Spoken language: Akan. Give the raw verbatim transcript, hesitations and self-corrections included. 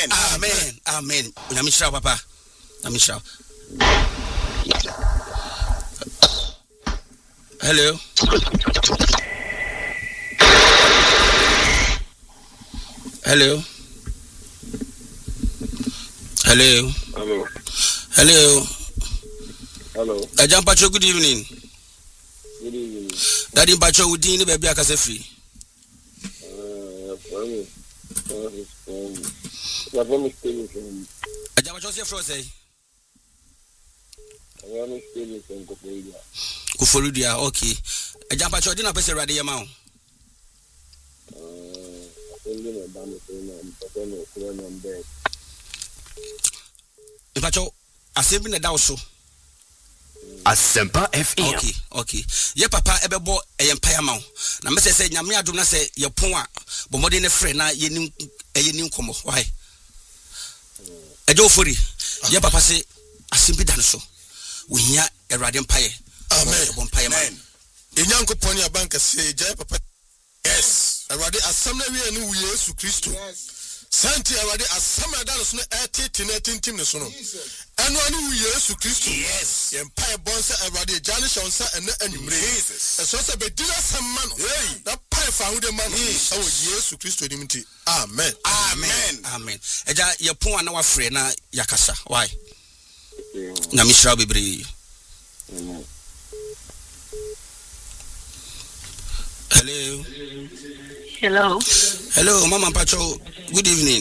Amen. Amen. Amen. Unamishra papa. Unamishra. Hello. Hello. Hello. Hello. Hello. Hello. Ajam Pacho, good evening. Good evening. Daddy Pacho, Udini, baby, Akasefi. Uh, from me. From my phone is still from. Ajam Pacho, say for say. I want to still from Koforia. Koforia, okay. Ajam Pacho, didn't I say radio amount? Uh, only my band is in a person of one on bed. Pacho, I say been a dousel. Asempa F M. Okay, okay. Ye papa ebebo e empire ma. Na me say nyame adom na say ye pon a bo mode ne frɛ na ye nim ye nim komo. Why? Ejo ofori. Ye papa say asembi dan so. We hia Awurade mpaye. Amen. Bo mpaye ma. Enyankopon ya banka say jai papa. Yes. Awurade asam na wi anu Yesu Kristo. Santi Awurade asam na dan so na etete na tintim ne so no. Anu anu Yesu Kristo. Yes. Ye mpaye bonsa Awurade jani shonsa ene anwumre. Jesus. Eso se bedina samma no. Na pae fa hu de man. Awo Yesu Kristo nim ti. Amen. Amen. Amen. Eja ye pon na wa frɛ na yakasa. Why? Na mishra bebre. Hello. Hello. Hello, Mama Pacho. Good evening.